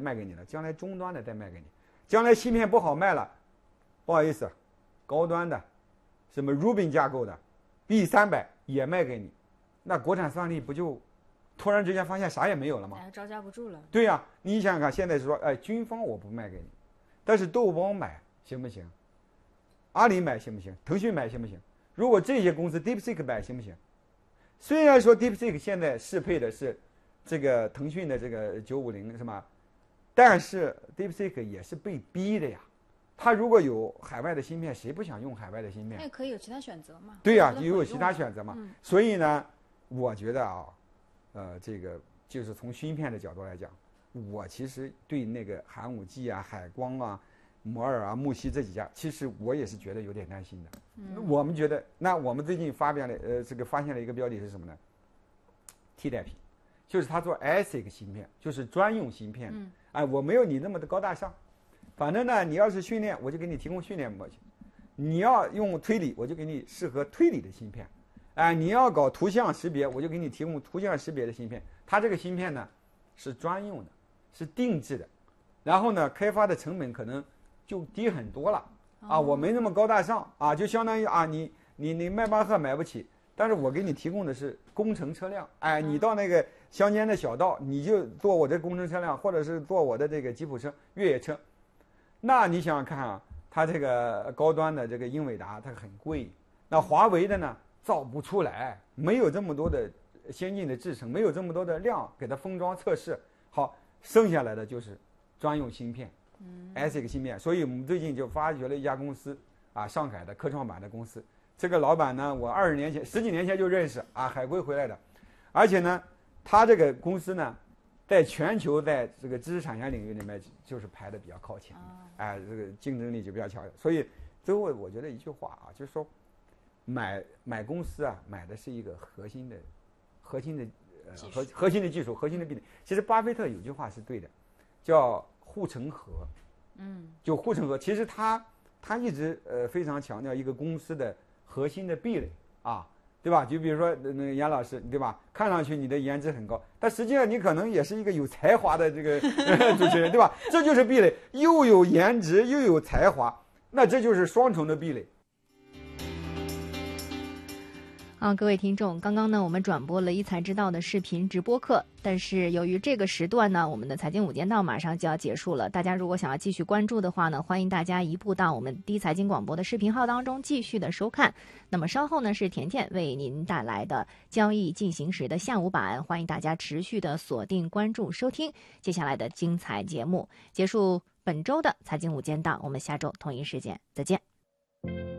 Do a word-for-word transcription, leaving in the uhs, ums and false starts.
卖给你了，将来终端的再卖给你，将来芯片不好卖了，不好意思，高端的，什么 Rubin 架构的 B 三百也卖给你，那国产算力不就突然之间发现啥也没有了吗？ 哎，招架不住了。 对呀、啊，你想想看，现在是说，哎，军方我不卖给你，但是豆包买行不行？阿里买行不行？腾讯买行不行？如果这些公司 DeepSeek 买行不行？虽然说 DeepSeek 现在适配的是这个腾讯的这个九五零是吗？但是 DeepSeek 也是被逼的呀。它如果有海外的芯片，谁不想用海外的芯片？ 那也可以有其他选择嘛。 对呀、啊，也有其他选择嘛。 嗯、 所以呢，我觉得啊，呃，这个就是从芯片的角度来讲，我其实对那个寒武纪啊、海光啊、摩尔啊、木犀这几家，其实我也是觉得有点担心的。嗯、我们觉得，那我们最近发表了呃，这个发现了一个标的是什么呢？替代品，就是他做 A S I C 芯片，就是专用芯片。嗯。哎，我没有你那么的高大上，反正呢，你要是训练，我就给你提供训练模型；你要用推理，我就给你适合推理的芯片。哎，你要搞图像识别，我就给你提供图像识别的芯片。它这个芯片呢是专用的，是定制的，然后呢开发的成本可能就低很多了啊。我没那么高大上啊，就相当于啊，你你你迈巴赫买不起，但是我给你提供的是工程车辆。哎，你到那个乡间的小道，你就坐我这工程车辆，或者是坐我的这个吉普车、越野车。那你想想看啊，它这个高端的这个英伟达它很贵，那华为的呢造不出来，没有这么多的先进的制程，没有这么多的量给它封装测试。好，剩下来的就是专用芯片，嗯 A S I C 芯片。所以我们最近就发掘了一家公司啊，上海的科创板的公司。这个老板呢，我二十年前、十几年前就认识啊，海归回来的，而且呢，他这个公司呢，在全球在这个知识产权领域里面就是排的比较靠前，哎，这个竞争力就比较强。所以最后我觉得一句话啊，就是说，买买公司啊，买的是一个核心的、核心的呃核核心的技术、核心的壁垒。其实巴菲特有句话是对的，叫护城河。嗯，就护城河。其实他他一直呃非常强调一个公司的核心的壁垒啊，对吧？就比如说那个严老师，对吧？看上去你的颜值很高，但实际上你可能也是一个有才华的这个主持人，对吧？这就是壁垒，又有颜值又有才华，那这就是双重的壁垒。 啊，各位听众，刚刚呢我们转播了一财之道的视频直播课，但是由于这个时段呢，我们的财经五间道马上就要结束了。大家如果想要继续关注的话呢，欢迎大家移步到我们第一财经广播的视频号当中继续的收看。那么稍后呢是甜甜为您带来的交易进行时的下午版，欢迎大家持续的锁定关注收听接下来的精彩节目。结束本周的财经五间道，我们下周同一时间再见。